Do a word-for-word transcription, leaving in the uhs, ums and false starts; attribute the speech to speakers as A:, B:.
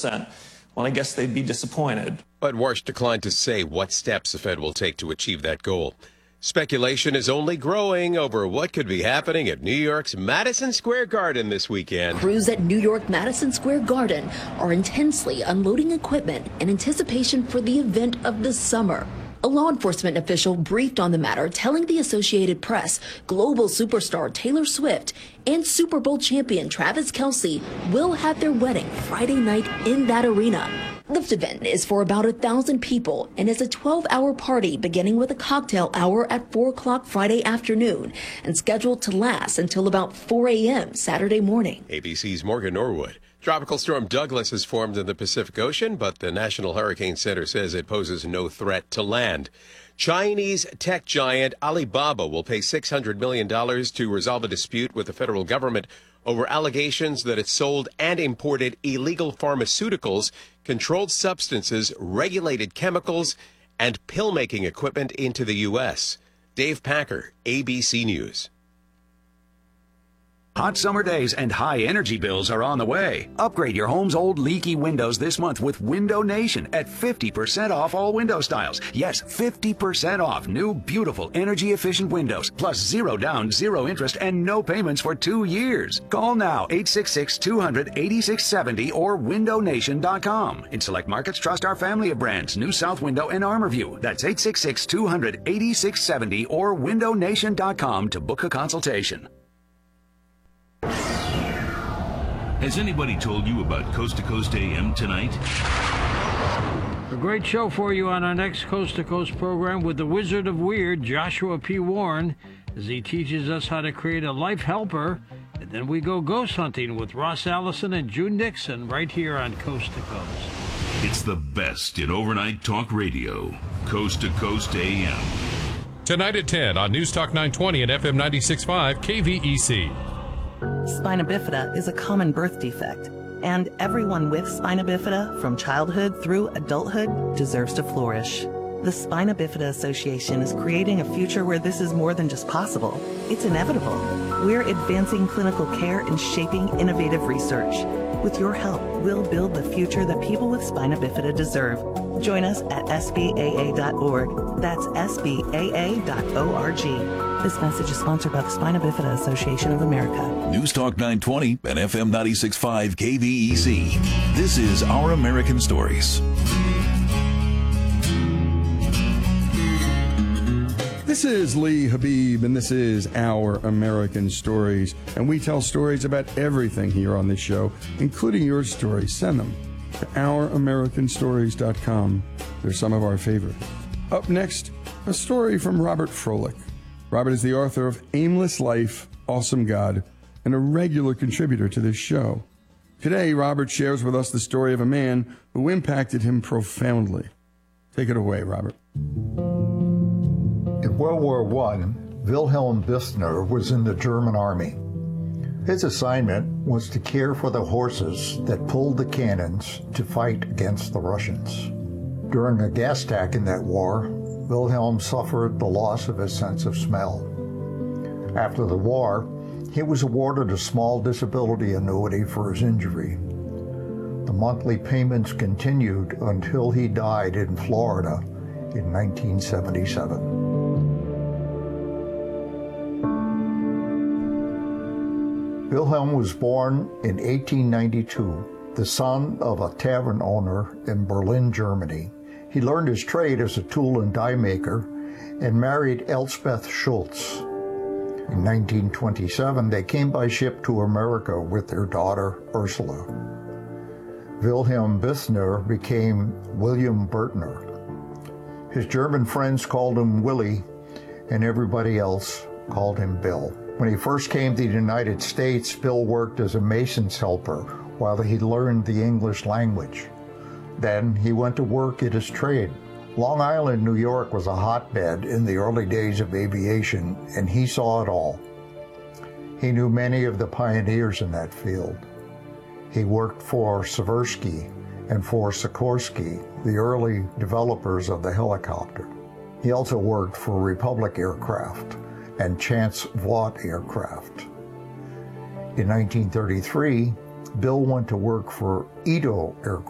A: percent. Well, I guess they'd be disappointed.
B: But Warsh declined to say what steps the Fed will take to achieve that goal. Speculation is only growing over what could be happening at New York's Madison Square Garden this weekend.
C: Crews at New York Madison Square Garden are intensely unloading equipment in anticipation for the event of the summer. A law enforcement official briefed on the matter, telling the Associated Press global superstar Taylor Swift and Super Bowl champion Travis Kelce will have their wedding Friday night in that arena. The event is for about a thousand people and is a twelve-hour party beginning with a cocktail hour at four o'clock Friday afternoon and scheduled to last until about four a.m. Saturday morning.
B: A B C's Morgan Norwood. Tropical storm Douglas has formed in the Pacific Ocean, but the National Hurricane Center says it poses no threat to land. Chinese tech giant Alibaba will pay six hundred million dollars to resolve a dispute with the federal government over allegations that it sold and imported illegal pharmaceuticals, controlled substances, regulated chemicals, and pill-making equipment into the U S. Dave Packer, A B C News.
D: Hot summer days and high energy bills are on the way. Upgrade your home's old leaky windows this month with Window Nation at fifty percent off all window styles. Yes, fifty percent off new, beautiful, energy-efficient windows, plus zero down, zero interest, and no payments for two years. Call now, eight six six, two hundred, eighty-six seventy or window nation dot com. In select markets, trust our family of brands, New South Window and ArmorView. That's eight six six, two hundred, eighty-six seventy or window nation dot com to book a consultation.
E: Has anybody told you about Coast to Coast A M tonight?
F: A great show for you on our next Coast to Coast program with the Wizard of Weird, Joshua P. Warren, as he teaches us how to create a life helper. And then we go ghost hunting with Ross Allison and June Nixon right here on Coast to Coast.
E: It's the best in overnight talk radio. Coast to Coast A M.
G: Tonight at ten on News Talk nine twenty and F M ninety-six point five K V E C.
H: Spina bifida is a common birth defect, and everyone with spina bifida from childhood through adulthood deserves to flourish. The Spina Bifida Association is creating a future where this is more than just possible. It's inevitable. We're advancing clinical care and shaping innovative research. With your help, we'll build the future that people with spina bifida deserve. Join us at S B A A dot org. That's S B A A dot org. This message is sponsored by the Spina Bifida Association of America.
I: News Talk nine twenty and F M ninety-six point five K V E C. This is Our American Stories.
J: This is Lee Habib, and this is Our American Stories. And we tell stories about everything here on this show, including your stories. Send them to our american stories dot com. They're some of our favorites. Up next, a story from Robert Froelich. Robert is the author of Aimless Life, Awesome God, and a regular contributor to this show. Today, Robert shares with us the story of a man who impacted him profoundly. Take it away, Robert.
K: In World War One, Wilhelm Bissner was in the German army. His assignment was to care for the horses that pulled the cannons to fight against the Russians. During a gas attack in that war, Wilhelm suffered the loss of his sense of smell. After the war, he was awarded a small disability annuity for his injury. The monthly payments continued until he died in Florida in nineteen seventy-seven. Wilhelm was born in eighteen ninety-two, the son of a tavern owner in Berlin, Germany. He learned his trade as a tool and die maker and married Elspeth Schultz. In nineteen twenty-seven, they came by ship to America with their daughter, Ursula. Wilhelm Bissner became William Bertner. His German friends called him Willie, and everybody else called him Bill. When he first came to the United States, Bill worked as a mason's helper while he learned the English language. Then he went to work at his trade. Long Island, New York was a hotbed in the early days of aviation, and he saw it all. He knew many of the pioneers in that field. He worked for Seversky and for Sikorsky, the early developers of the helicopter. He also worked for Republic Aircraft and Chance Vought Aircraft. In nineteen thirty-three, Bill went to work for Edo Aircraft.